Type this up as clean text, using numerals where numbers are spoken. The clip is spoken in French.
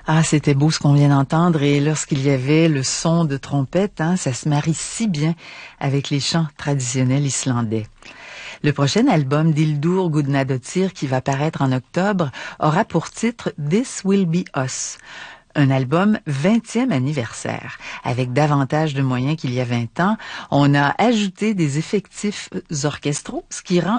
Ah, c'était beau ce qu'on vient d'entendre et lorsqu'il y avait le son de trompette, ça se marie si bien avec les chants traditionnels islandais. Le prochain album d'Hildur Gudnadottir qui va paraître en octobre aura pour titre This Will Be Us. Un album 20e anniversaire. Avec davantage de moyens qu'il y a 20 ans, on a ajouté des effectifs orchestraux, ce qui rend